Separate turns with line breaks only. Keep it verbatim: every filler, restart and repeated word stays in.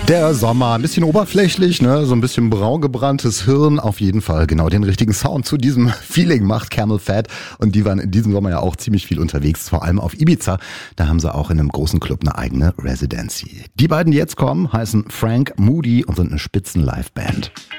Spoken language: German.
Der Sommer, ein bisschen oberflächlich, ne, so ein bisschen braun gebranntes Hirn, auf jeden Fall genau den richtigen Sound zu diesem Feeling macht Camel Fat, und die waren in diesem Sommer ja auch ziemlich viel unterwegs, vor allem auf Ibiza. Da haben sie auch in einem großen Club eine eigene Residency. Die beiden, die jetzt kommen, heißen Frank Moody und sind eine Spitzen-Live-Band.